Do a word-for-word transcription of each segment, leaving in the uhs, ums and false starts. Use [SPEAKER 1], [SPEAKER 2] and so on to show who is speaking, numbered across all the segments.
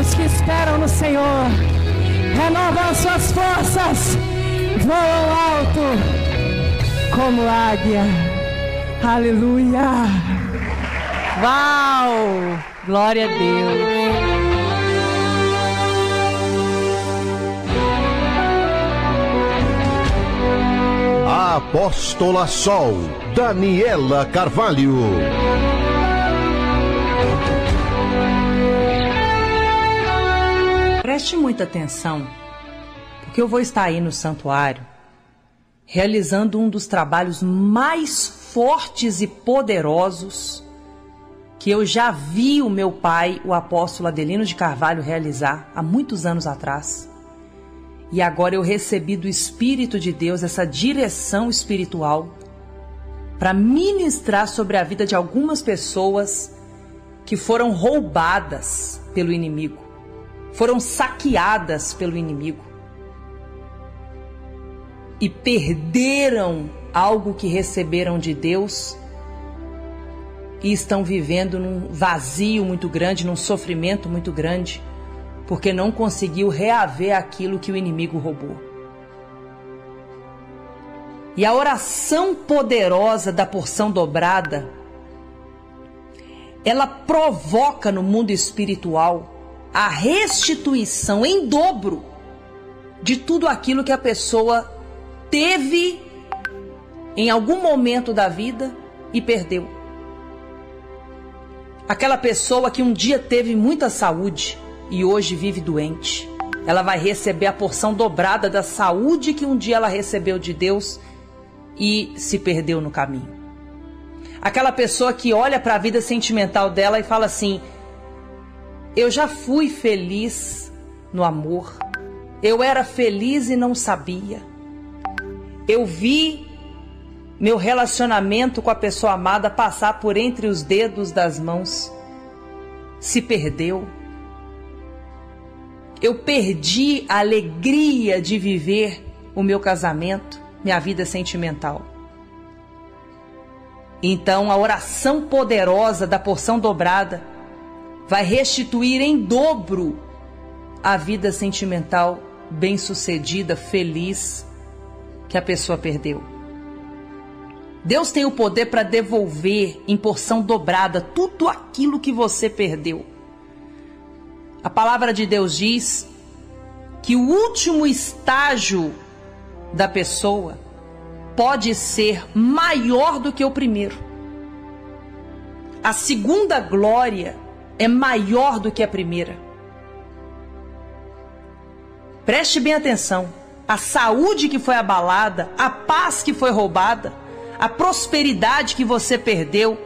[SPEAKER 1] os que esperam no Senhor renovam suas forças, voam alto como águia. Aleluia.
[SPEAKER 2] Uau! Glória a Deus.
[SPEAKER 3] A Apóstola Sol, Daniela Carvalho.
[SPEAKER 2] Preste muita atenção, porque eu vou estar aí no santuário, realizando um dos trabalhos mais fortes e poderosos que eu já vi o meu pai, o apóstolo Adelino de Carvalho, realizar há muitos anos atrás. E agora eu recebi do Espírito de Deus essa direção espiritual para ministrar sobre a vida de algumas pessoas que foram roubadas pelo inimigo, foram saqueadas pelo inimigo e perderam algo que receberam de Deus e estão vivendo num vazio muito grande, num sofrimento muito grande, porque não conseguiu reaver aquilo que o inimigo roubou. E a oração poderosa da porção dobrada, ela provoca no mundo espiritual a restituição em dobro de tudo aquilo que a pessoa teve em algum momento da vida e perdeu. Aquela pessoa que um dia teve muita saúde e hoje vive doente, ela vai receber a porção dobrada da saúde que um dia ela recebeu de Deus e se perdeu no caminho. Aquela pessoa que olha para a vida sentimental dela e fala assim: eu já fui feliz no amor, eu era feliz e não sabia, eu vi meu relacionamento com a pessoa amada passar por entre os dedos das mãos, se perdeu. Eu perdi a alegria de viver o meu casamento, minha vida sentimental. Então a oração poderosa da porção dobrada vai restituir em dobro a vida sentimental bem-sucedida, feliz, que a pessoa perdeu. Deus tem o poder para devolver em porção dobrada tudo aquilo que você perdeu. A palavra de Deus diz que o último estágio da pessoa pode ser maior do que o primeiro. A segunda glória é maior do que a primeira. Preste bem atenção. A saúde que foi abalada, a paz que foi roubada, a prosperidade que você perdeu,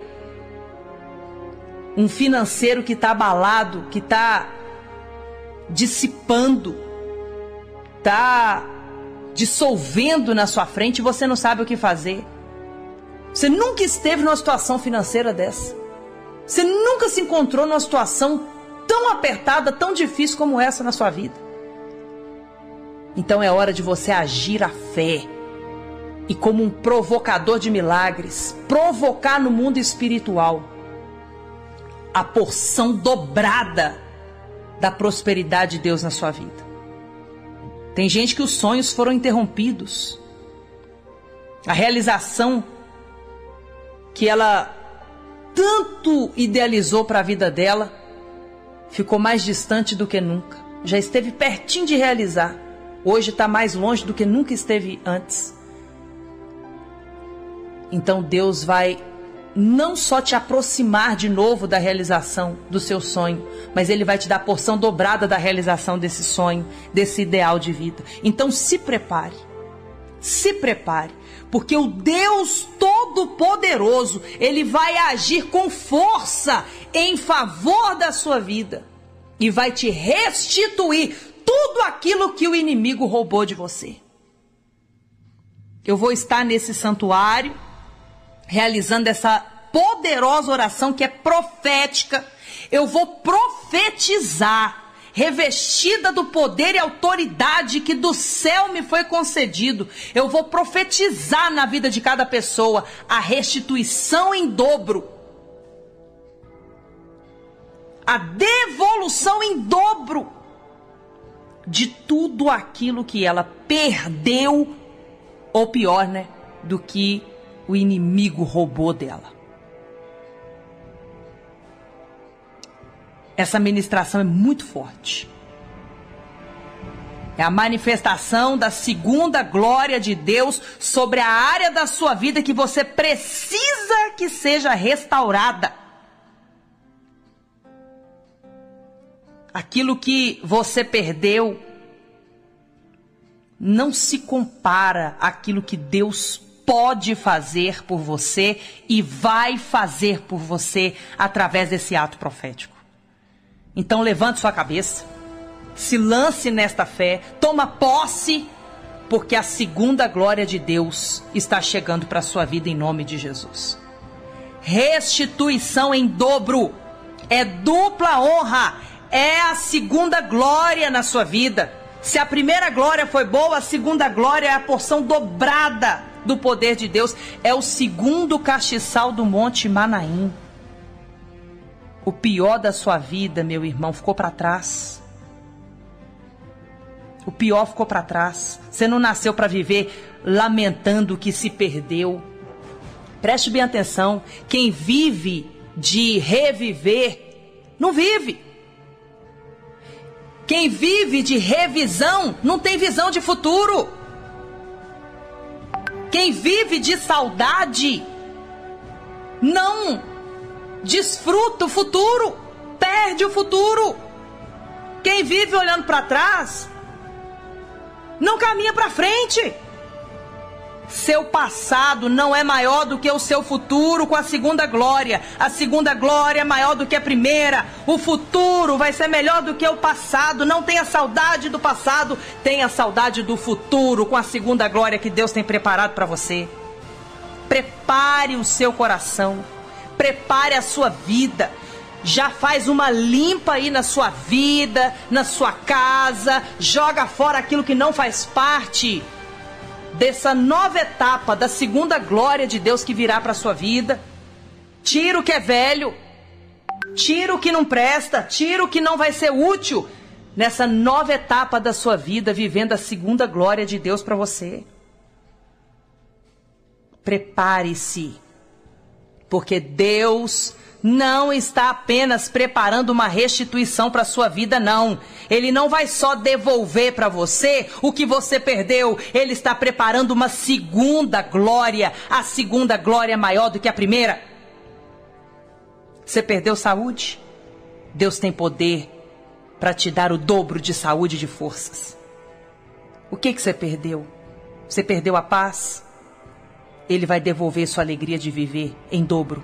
[SPEAKER 2] um financeiro que está abalado, que está dissipando, está dissolvendo na sua frente e você não sabe o que fazer. Você nunca esteve numa situação financeira dessa. Você nunca se encontrou numa situação tão apertada, tão difícil como essa na sua vida. Então é hora de você agir a fé e, como um provocador de milagres, provocar no mundo espiritual a porção dobrada da prosperidade de Deus na sua vida. Tem gente que os sonhos foram interrompidos. A realização que ela tanto idealizou para a vida dela ficou mais distante do que nunca. Já esteve pertinho de realizar. Hoje está mais longe do que nunca esteve antes. Então Deus vai não só te aproximar de novo da realização do seu sonho, mas Ele vai te dar a porção dobrada da realização desse sonho, desse ideal de vida. Então se prepare, se prepare, porque o Deus Todo-Poderoso, Ele vai agir com força em favor da sua vida e vai te restituir tudo aquilo que o inimigo roubou de você. Eu vou estar nesse santuário realizando essa poderosa oração que é profética. Eu vou profetizar, revestida do poder e autoridade que do céu me foi concedido. Eu vou profetizar na vida de cada pessoa a restituição em dobro, a devolução em dobro de tudo aquilo que ela perdeu, ou pior, né, do que o inimigo roubou dela. Essa ministração é muito forte. É a manifestação da segunda glória de Deus sobre a área da sua vida que você precisa que seja restaurada. Aquilo que você perdeu não se compara àquilo que Deus pode fazer por você e vai fazer por você através desse ato profético. Então levante sua cabeça, se lance nesta fé, toma posse, porque a segunda glória de Deus está chegando para a sua vida em nome de Jesus. Restituição em dobro, é dupla honra, é a segunda glória na sua vida. Se a primeira glória foi boa, a segunda glória é a porção dobrada do poder de Deus, é o segundo castiçal do Monte Manaim. O pior da sua vida, meu irmão, ficou para trás. O pior ficou para trás. Você não nasceu para viver lamentando o que se perdeu. Preste bem atenção. Quem vive de reviver, não vive. Quem vive de revisão, não tem visão de futuro. Quem vive de saudade, não desfruta o futuro, perde o futuro. Quem vive olhando para trás, não caminha para frente. Seu passado não é maior do que o seu futuro com a segunda glória. A segunda glória é maior do que a primeira. O futuro vai ser melhor do que o passado. Não tenha saudade do passado, tenha saudade do futuro com a segunda glória que Deus tem preparado para você. Prepare o seu coração. Prepare a sua vida. Já faz uma limpa aí na sua vida, na sua casa. Joga fora aquilo que não faz parte dessa nova etapa da segunda glória de Deus que virá para a sua vida. Tira o que é velho. Tira o que não presta. Tira o que não vai ser útil nessa nova etapa da sua vida, vivendo a segunda glória de Deus para você. Prepare-se. Porque Deus não está apenas preparando uma restituição para a sua vida, não. Ele não vai só devolver para você o que você perdeu. Ele está preparando uma segunda glória. A segunda glória é maior do que a primeira. Você perdeu saúde? Deus tem poder para te dar o dobro de saúde e de forças. O que que você perdeu? Você perdeu a paz? Ele vai devolver sua alegria de viver em dobro.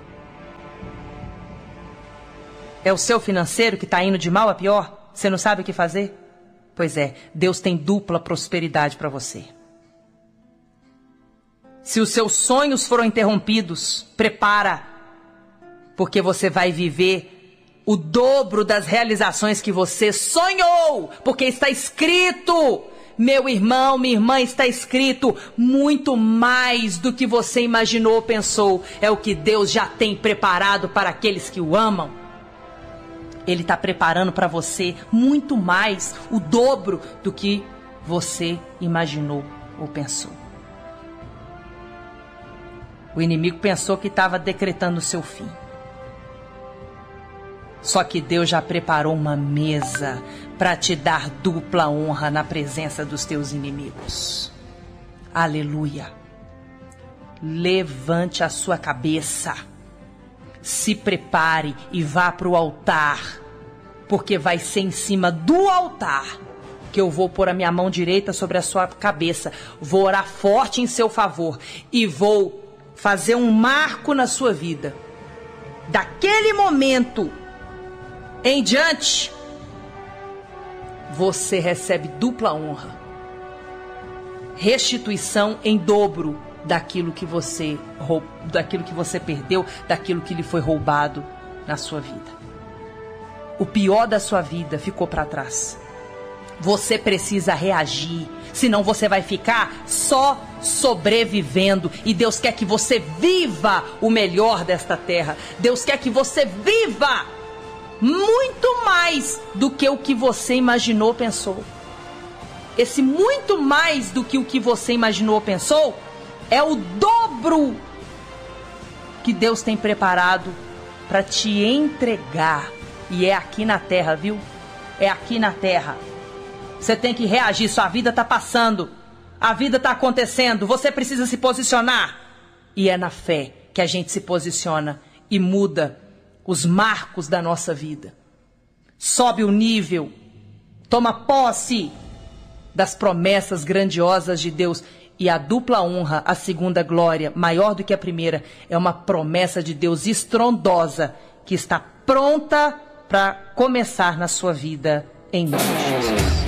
[SPEAKER 2] É o seu financeiro que está indo de mal a pior? Você não sabe o que fazer? Pois é, Deus tem dupla prosperidade para você. Se os seus sonhos foram interrompidos, prepara, porque você vai viver o dobro das realizações que você sonhou, porque está escrito... Meu irmão, minha irmã, está escrito, muito mais do que você imaginou ou pensou, é o que Deus já tem preparado para aqueles que o amam. Ele está preparando para você muito mais, o dobro do que você imaginou ou pensou. O inimigo pensou que estava decretando o seu fim. Só que Deus já preparou uma mesa para te dar dupla honra na presença dos teus inimigos. Aleluia. Levante a sua cabeça. Se prepare e vá para o altar. Porque vai ser em cima do altar que eu vou pôr a minha mão direita sobre a sua cabeça. Vou orar forte em seu favor. E vou fazer um marco na sua vida. Daquele momento em diante, você recebe dupla honra, restituição em dobro daquilo que você daquilo que você perdeu, daquilo que lhe foi roubado na sua vida. O pior da sua vida ficou para trás. Você precisa reagir, senão você vai ficar só sobrevivendo. E Deus quer que você viva o melhor desta terra. Deus quer que você viva muito mais do que o que você imaginou, pensou. esse muito mais do que o que você imaginou ou pensou, é o dobro que Deus tem preparado para te entregar. E é aqui na terra, viu? É aqui na terra. Você tem que reagir, sua vida está passando. A vida está acontecendo, você precisa se posicionar. E é na fé que a gente se posiciona e muda os marcos da nossa vida. Sobe o nível, toma posse das promessas grandiosas de Deus. E a dupla honra, a segunda glória, maior do que a primeira, é uma promessa de Deus estrondosa que está pronta para começar na sua vida, em nome de Jesus.